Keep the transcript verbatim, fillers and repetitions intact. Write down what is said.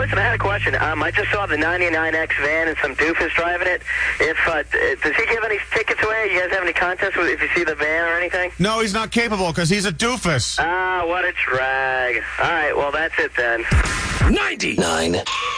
listen, I had a question. Um, I just saw the ninety-nine X van and some doofus driving it. If uh, does he give any tickets away? You guys have any contests with if you see the van or anything? No, he's not capable because he's a doofus. Ah, what a drag. All right, well, that's it then. ninety-nine